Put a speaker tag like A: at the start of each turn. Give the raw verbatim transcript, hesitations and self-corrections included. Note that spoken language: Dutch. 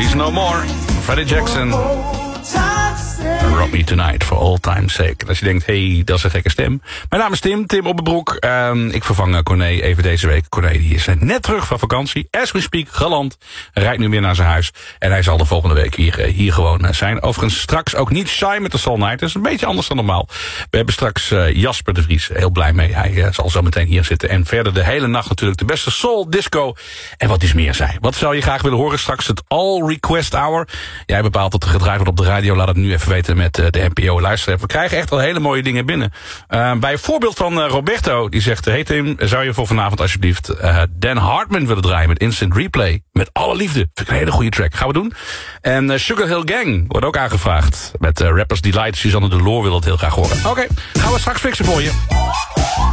A: She's No More. Freddie Jackson. Rob Me Tonight for all time's sake. En als je denkt, hey, dat is een gekke stem. Mijn naam is Tim, Tim Oppenbroek. Um, ik vervang uh, Corné even deze week. Corné die is net terug van vakantie. As we speak, geland. Rijdt nu weer naar zijn huis. En hij zal de volgende week hier, uh, hier gewoon uh, zijn. Overigens straks ook niet shy met de Soul Night. Dat is een beetje anders dan normaal. We hebben straks uh, Jasper de Vries. Heel blij mee. Hij uh, zal zo meteen hier zitten. En verder de hele nacht natuurlijk de beste soul, disco. En wat is meer zijn. Wat zou je graag willen horen? Straks het All Request Hour. Jij bepaalt dat er gedraaid wordt op de radio. Laat het nu even weten met uh, de N P O luisteren. We krijgen echt wel hele mooie dingen binnen. Uh, bij een voorbeeld van uh, Roberto. Die zegt, hey Tim, zou je voor vanavond alsjeblieft uh, Dan Hartman willen draaien met Instant Replay. Met alle liefde. Vind ik een hele goede track. Gaan we doen. En uh, Sugar Hill Gang wordt ook aangevraagd. Met uh, Rappers Delight. Suzanne de Loor wil dat heel graag horen. Oké, okay, gaan we straks fixen voor je.